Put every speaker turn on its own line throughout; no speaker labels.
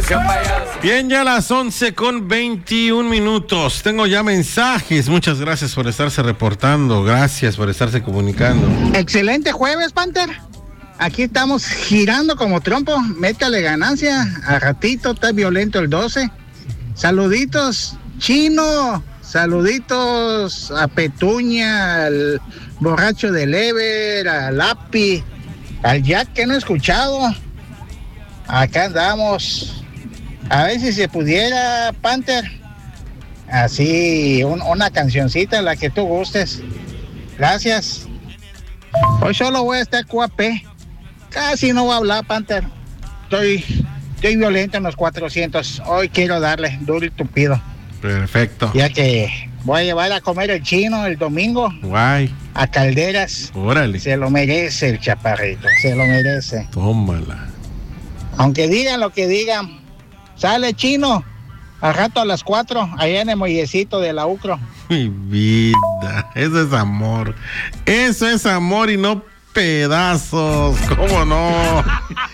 Bien, ya las 11:21. Tengo ya mensajes. Muchas gracias por estarse reportando. Gracias por estarse comunicando.
Excelente jueves, Panther. Aquí estamos girando como trompo. Métale ganancia. A ratito está violento el 12. Saluditos, Chino. Saluditos a Petuña, al borracho del Ever, al Api, al Jack que no he escuchado. Acá andamos. A ver si se pudiera, Panther. Así, una cancioncita, la que tú gustes. Gracias. Hoy solo voy a estar QAP. Casi no voy a hablar, Panther. Estoy violento en los 400. Hoy quiero darle duro y tupido.
Perfecto.
Ya que voy a llevar a comer el Chino el domingo.
Guay.
A Calderas.
Órale.
Se lo merece el chaparrito. Se lo merece.
Tómala.
Aunque digan lo que digan. Sale, Chino. Al rato a las 4. Allá en el muellecito de la Ucro.
Mi vida. Eso es amor. Eso es amor y no pedazos. ¿Cómo no?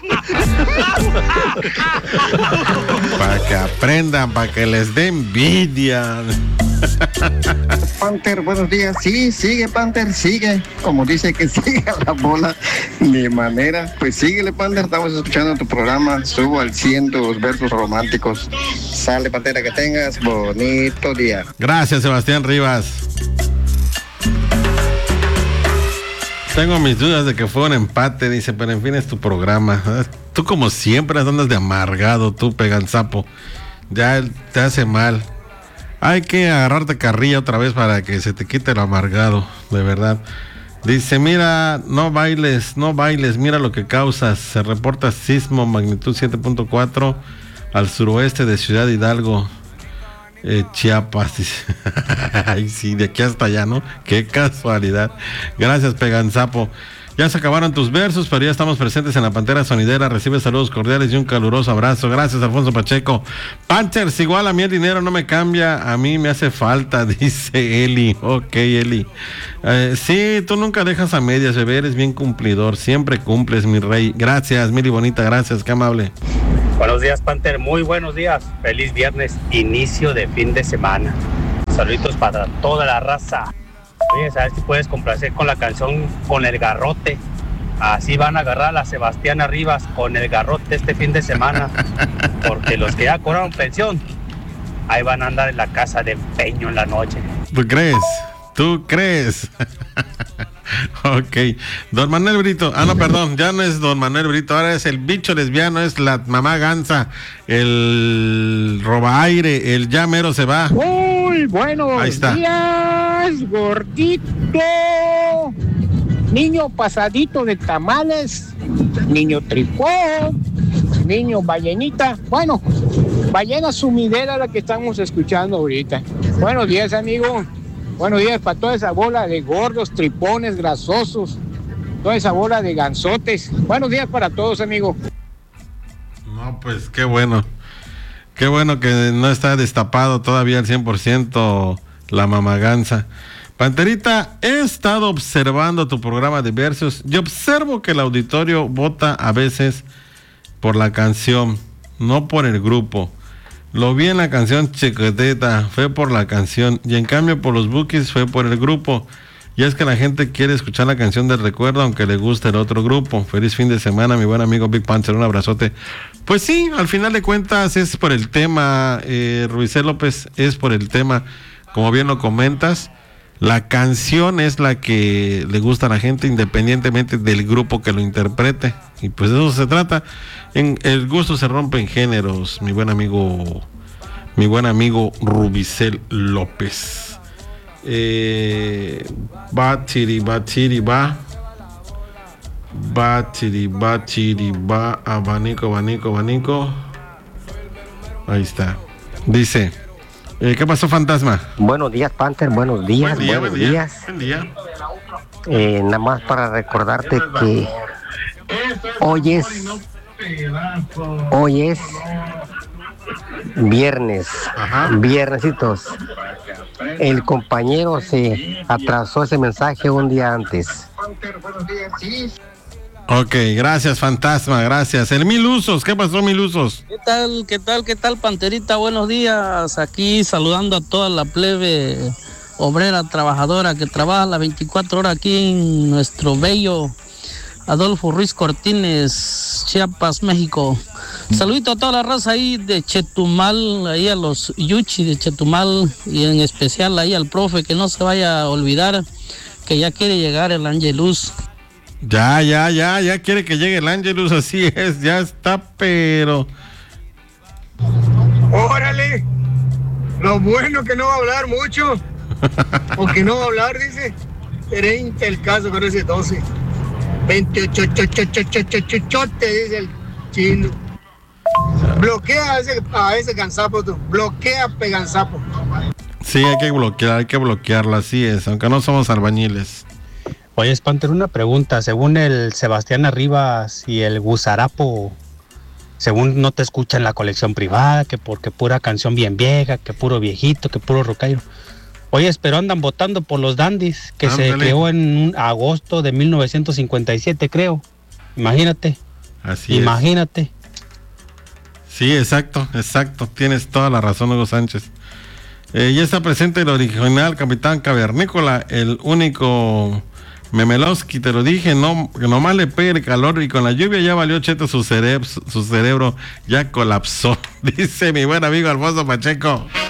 Para que aprendan, para que les dé envidia.
Panther, buenos días. Sí, sigue, Panther, sigue. Como dice que sigue la bola, ni manera. Pues síguele, Panther. Estamos escuchando tu programa. Subo al 100 tus versos románticos. Sale, Pantera, que tengas bonito día.
Gracias, Sebastián Rivas. Tengo mis dudas de que fue un empate, dice, pero en fin es tu programa. Tú como siempre andas de amargado, tú Pegansapo. Ya te hace mal. Hay que agarrarte carrilla otra vez para que se te quite lo amargado, de verdad. Dice, mira, no bailes, mira lo que causas. Se reporta sismo magnitud 7.4 al suroeste de Ciudad Hidalgo, Chiapas. Ay, sí, de aquí hasta allá, ¿no? Qué casualidad. Gracias, Pegansapo. Ya se acabaron tus versos, pero ya estamos presentes en la Pantera Sonidera. Recibe saludos cordiales y un caluroso abrazo. Gracias, Alfonso Pacheco. Panthers, igual a mí el dinero no me cambia, a mí me hace falta, dice Eli. Ok, Eli. Sí, tú nunca dejas a medias, bebé, eres bien cumplidor. Siempre cumples, mi rey. Gracias, Mili Bonita, gracias, qué amable.
Buenos días, Panther, muy buenos días. Feliz viernes, inicio de fin de semana. Saluditos para toda la raza. Oye, a ver si puedes complacer con la canción Con el Garrote. Así van a agarrar a la Sebastiana Rivas con el garrote este fin de semana. Porque los que ya cobraron pensión, ahí van a andar en la casa de empeño en la noche.
¿Tú crees? Ok. Don Manuel Brito. No, perdón, ya no es Don Manuel Brito, ahora es el bicho lesbiano, es la mamá gansa, el robaire, el ya mero se va.
Muy buenos días, gordito. Niño pasadito de tamales, niño tricó, niño ballenita. Bueno, ballena sumidera la que estamos escuchando ahorita. Buenos días, amigo. Buenos días para toda esa bola de gordos, tripones, grasosos, toda esa bola de gansotes. Buenos días para todos, amigo.
No, pues qué bueno. Qué bueno que no está destapado todavía al 100% la mamaganza. Panterita, he estado observando tu programa de versos y observo que el auditorio vota a veces por la canción, no por el grupo. Lo vi en la canción Chiquitita, fue por la canción, y en cambio por los bookies fue por el grupo. Y es que la gente quiere escuchar la canción del recuerdo aunque le guste el otro grupo. Feliz fin de semana, mi buen amigo Big Panther, un abrazote. Pues sí, al final de cuentas es por el tema, Ruizé López, es por el tema, como bien lo comentas. La canción es la que le gusta a la gente independientemente del grupo que lo interprete. Y pues de eso se trata. El gusto se rompe en géneros, mi buen amigo Rubicel López. Va, chiri, va. Va, chiri, va. Abanico. Ahí está. Dice... ¿qué pasó, fantasma?
Buenos días, Panther, buenos días.
Buen día.
Nada más para recordarte que hoy es viernes. Ajá. Viernesitos. El compañero se atrasó ese mensaje un día antes.
Ok, gracias, fantasma, gracias. El Mil Usos, ¿qué pasó, Mil Usos?
¿Qué tal, Panterita? Buenos días. Aquí saludando a toda la plebe obrera, trabajadora que trabaja las 24 horas aquí en nuestro bello Adolfo Ruiz Cortines, Chiapas, México. Saludito a toda la raza ahí de Chetumal, ahí a los Yuchi de Chetumal y en especial ahí al profe, que no se vaya a olvidar que ya quiere llegar el Angelus.
Ya quiere que llegue el Angelus, así es, ya está, pero...
¡Órale! Lo bueno que no va a hablar mucho, o que no va a hablar, dice, 30 el caso con ese 12. 28, dice el chino. Bloquea a ese gansapo tú, bloquea pegansapo.
Sí, hay que bloquearlo, así es, aunque no somos albañiles.
Oye, Panther, una pregunta. Según el Sebastián Arribas y el Gusarapo, según no te escuchan la colección privada, que porque pura canción bien vieja, que puro viejito, que puro rocayo. Oye, pero andan votando por los Dandies, que se creó en agosto de 1957, creo. Imagínate.
Así
Imagínate.
Es. Sí, exacto. Tienes toda la razón, Hugo Sánchez. Ya está presente el original Capitán Cavernícola, el único... Memelowski, te lo dije, no, que nomás le pegue el calor y con la lluvia ya valió cheto su cerebro ya colapsó, dice mi buen amigo Alfonso Pacheco.